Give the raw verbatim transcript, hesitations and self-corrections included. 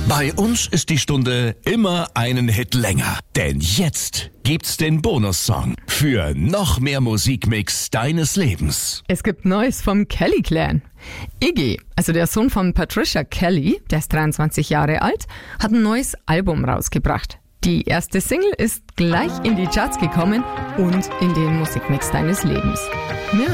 Bei uns ist die Stunde immer einen Hit länger. Denn jetzt gibt's den Bonussong für noch mehr Musikmix deines Lebens. Es gibt Neues vom Kelly Clan. Iggy, also der Sohn von Patricia Kelly, der ist dreiundzwanzig Jahre alt, hat ein neues Album rausgebracht. Die erste Single ist gleich in die Charts gekommen und in den Musikmix deines Lebens. Mehr